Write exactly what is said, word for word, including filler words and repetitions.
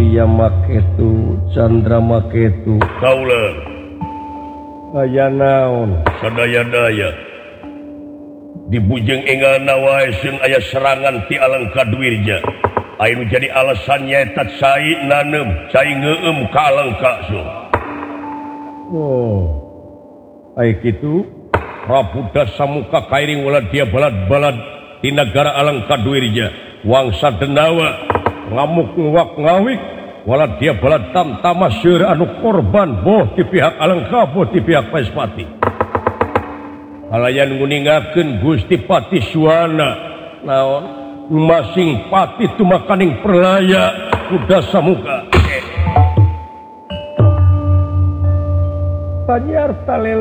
Iya maketu Chandra maketu kaula aya naon sadaya-daya dibujeng engana wae seung aya serangan ti alang kadwirja aya nu jadi alasan nyaeta cai nanem cai ngeueum ka alangka so oh aya kitu Prabuda Samuka kairing walad dia balad-balad di negara alang kadwirja wangsa denawa ngamuk nguwak ngawik walad dia balad tamtama seur anu korban boh di pihak Alengka boh di pihak Paspati halayan nguningakeun Gusti Pati Suwana naon masing pati tumakaning perlaya kuda Samuka Panyar tale